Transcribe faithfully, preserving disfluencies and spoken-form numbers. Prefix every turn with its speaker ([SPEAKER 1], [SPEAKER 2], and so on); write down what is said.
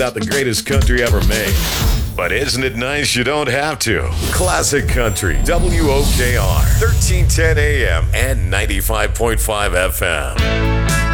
[SPEAKER 1] without the greatest country ever made. But isn't it nice you don't have to? Classic Country, W O K R, thirteen ten A M and ninety-five point five F M.